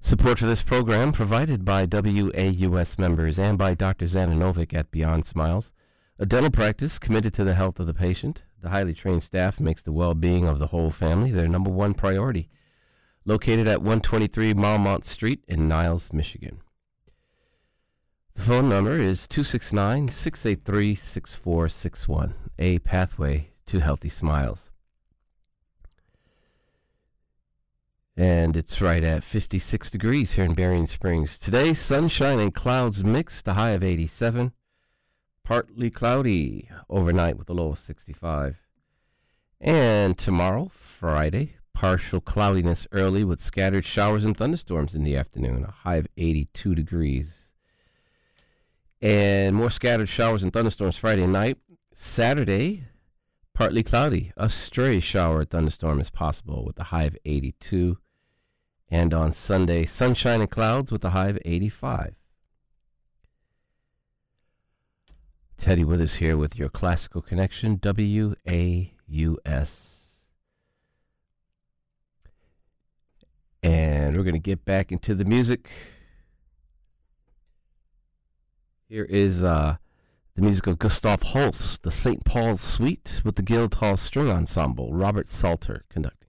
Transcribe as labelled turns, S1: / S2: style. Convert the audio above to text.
S1: Support for this program provided by WAUS members and by Dr. Zananovic at Beyond Smiles, a dental practice committed to the health of the patient. The highly trained staff makes the well-being of the whole family their number one priority. Located at 123 Marmont Street in Niles, Michigan. The phone number is 269-683-6461, a pathway to healthy smiles. And it's right at 56 degrees here in Berrien Springs. Today, sunshine and clouds mixed, a high of 87. Partly cloudy overnight with a low of 65. And tomorrow, Friday, partial cloudiness early with scattered showers and thunderstorms in the afternoon, a high of 82 degrees. And more scattered showers and thunderstorms Friday night. Saturday, partly cloudy. A stray shower or thunderstorm is possible with a high of 82. And on Sunday, sunshine and clouds with a high of 85. Teddy Withers here with your Classical Connection, WAUS. And we're going to get back into the music. Here is the music of Gustav Holst, the St. Paul's Suite with the Guildhall String Ensemble, Robert Salter conducting.